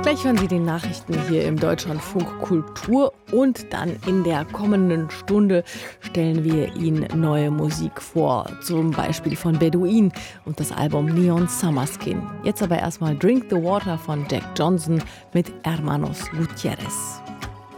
Gleich hören Sie die Nachrichten hier im Deutschlandfunk Kultur und dann in der kommenden Stunde stellen wir Ihnen neue Musik vor, zum Beispiel von Beduin und das Album Neon Summer Skin. Jetzt aber erstmal Drink the Water von Jack Johnson mit Hermanos Gutierrez.